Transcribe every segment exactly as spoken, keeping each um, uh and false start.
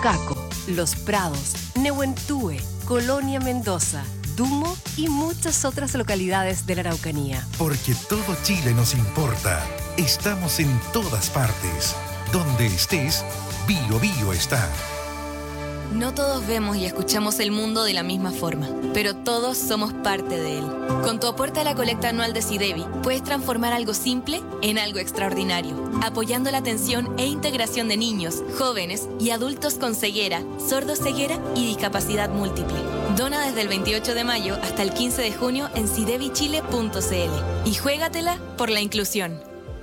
Cocaco, Los Prados, Nehuentúe, Colonia Mendoza, Dumo y muchas otras localidades de la Araucanía. Porque todo Chile nos importa. Estamos en todas partes. Donde estés, Bio Bio está. No todos vemos y escuchamos el mundo de la misma forma, pero todos somos parte de él. Con tu aporte a la colecta anual de SIDEBI, puedes transformar algo simple en algo extraordinario, apoyando la atención e integración de niños, jóvenes y adultos con ceguera, sordoceguera y discapacidad múltiple. Dona desde el veintiocho de mayo hasta el quince de junio en sidebi chile punto c l y juégatela por la inclusión.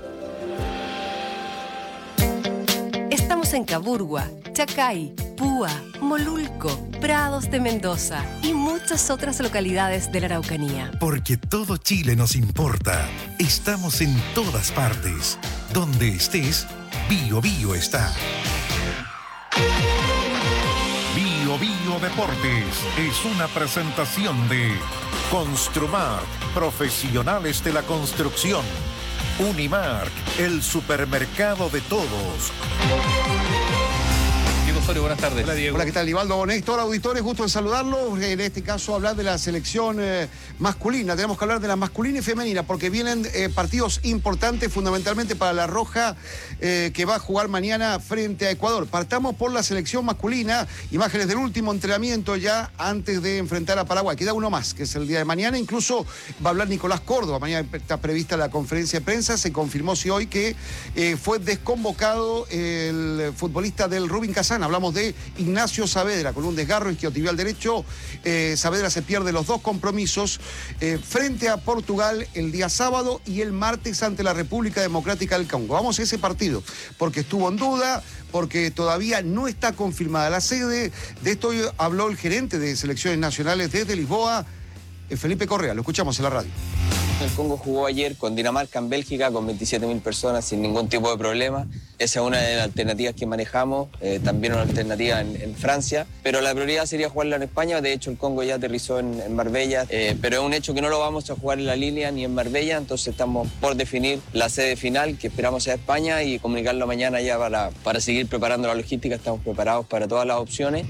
Estamos en Caburgua, Chacay, Púa, Molulco, Prados de Mendoza y muchas otras localidades de la Araucanía. Porque todo Chile nos importa. Estamos en todas partes. Donde estés, Bio Bio está. Bio Bio Deportes es una presentación de Construmark, profesionales de la construcción. Unimark, el supermercado de todos. Diego Osorio, buenas tardes. Hola, Diego. Hola, ¿qué tal, Libaldo? Néstor, auditores, gusto en saludarlos. En este caso, hablar de la selección eh, masculina. Tenemos que hablar de la masculina y femenina, porque vienen eh, partidos importantes, fundamentalmente para la Roja, eh, que va a jugar mañana frente a Ecuador. Partamos por la selección masculina. Imágenes del último entrenamiento ya antes de enfrentar a Paraguay. Queda uno más, que es el día de mañana. Incluso va a hablar Nicolás Córdoba. Mañana está prevista la conferencia de prensa. Se confirmó sí hoy que eh, fue desconvocado el futbolista del Rubin Kazán. Hablamos de Ignacio Saavedra, con un desgarro isquiotibial derecho. Eh, Saavedra se pierde los dos compromisos eh, frente a Portugal el día sábado y el martes ante la República Democrática del Congo. Vamos a ese partido, porque estuvo en duda, porque todavía no está confirmada la sede. De esto habló el gerente de selecciones nacionales desde Lisboa, eh, Felipe Correa. Lo escuchamos en la radio. El Congo jugó ayer con Dinamarca en Bélgica con veintisiete mil personas sin ningún tipo de problema. Esa es una de las alternativas que manejamos, eh, también una alternativa en, en Francia, pero la prioridad sería jugarla en España. De hecho, el Congo ya aterrizó en, en Marbella, eh, pero es un hecho que no lo vamos a jugar en la línea ni en Marbella, entonces estamos por definir la sede final, que esperamos sea España, y comunicarlo mañana ya para, para seguir preparando la logística. Estamos preparados para todas las opciones.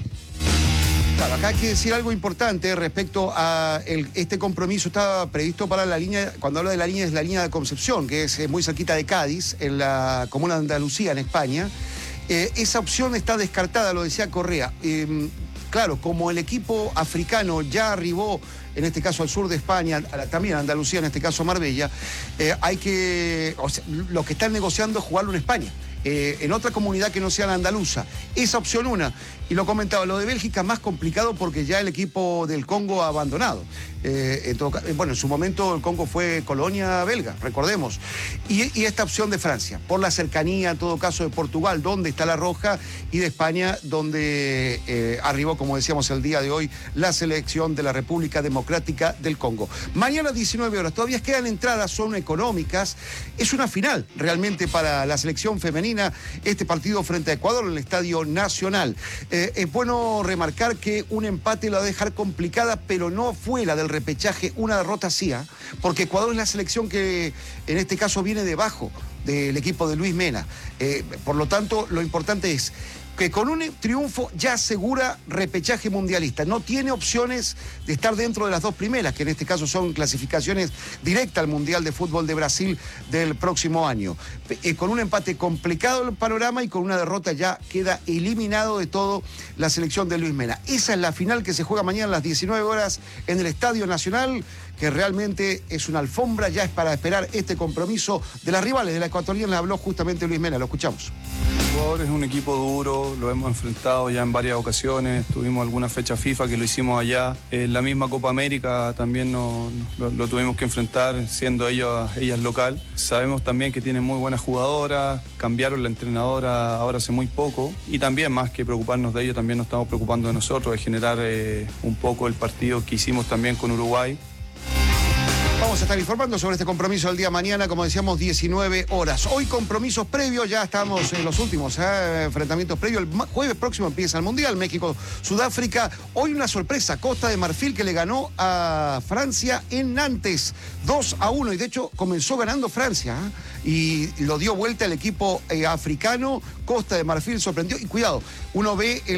Claro, acá hay que decir algo importante respecto a el, este compromiso. Estaba previsto para la línea, cuando hablo de la línea es la línea de Concepción, que es muy cerquita de Cádiz, en la comuna de Andalucía, en España. Eh, esa opción está descartada, lo decía Correa. Eh, claro, como el equipo africano ya arribó, en este caso al sur de España, también a Andalucía, en este caso Marbella, eh, hay que, o sea, lo que están negociando es jugarlo en España. Eh, en otra comunidad que no sea la andaluza. Esa opción una. Y lo comentaba, lo de Bélgica es más complicado porque ya el equipo del Congo ha abandonado. Eh, en todo, bueno, en su momento el Congo fue colonia belga, recordemos. Y, y esta opción de Francia, por la cercanía, en todo caso, de Portugal, donde está la Roja, y de España, donde eh, arribó, como decíamos el día de hoy, la selección de la República Democrática del Congo. Mañana diecinueve horas, todavía quedan entradas, son económicas. Es una final realmente para la selección femenina, este partido frente a Ecuador en el Estadio Nacional. Eh, es bueno remarcar que un empate la va a dejar complicada, pero no fue la del repechaje, una derrota sí, ¿eh? Porque Ecuador es la selección que en este caso viene debajo del equipo de Luis Mena. Eh, por lo tanto, lo importante es que con un triunfo ya asegura repechaje mundialista. No tiene opciones de estar dentro de las dos primeras, que en este caso son clasificaciones directas al Mundial de Fútbol de Brasil del próximo año. Eh, con un empate complicado el panorama y con una derrota ya queda eliminado de todo la selección de Luis Mena. Esa es la final que se juega mañana a las diecinueve horas en el Estadio Nacional, que realmente es una alfombra, ya es para esperar este compromiso de las rivales. De la ecuatoriana habló justamente Luis Mena, lo escuchamos. Ecuador es un equipo duro, lo hemos enfrentado ya en varias ocasiones, tuvimos alguna fecha FIFA que lo hicimos allá, en la misma Copa América también no, lo, lo tuvimos que enfrentar siendo ellos, ellas local. Sabemos también que tienen muy buenas jugadoras, cambiaron la entrenadora ahora hace muy poco, y también más que preocuparnos de ellos, también nos estamos preocupando de nosotros, de generar eh, un poco el partido que hicimos también con Uruguay. Vamos a estar informando sobre este compromiso el día de mañana, como decíamos, diecinueve horas. Hoy compromisos previos, ya estamos en los últimos ¿eh? enfrentamientos previos. El jueves próximo empieza el Mundial, México-Sudáfrica. Hoy una sorpresa, Costa de Marfil, que le ganó a Francia en Nantes, dos a uno. Y de hecho comenzó ganando Francia ¿eh? y lo dio vuelta el equipo eh, africano. Costa de Marfil sorprendió. Y cuidado, uno ve el